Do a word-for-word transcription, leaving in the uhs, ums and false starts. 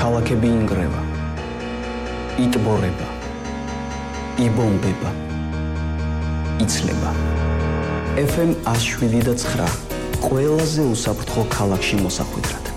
ქალაქები ინგრევა, იტბორება, იბომბება, იცლება. ეფ ემ ათი შვიდი და ცხრა ყველაზე უსაფრთხო ქალაქში მოსახვედრად.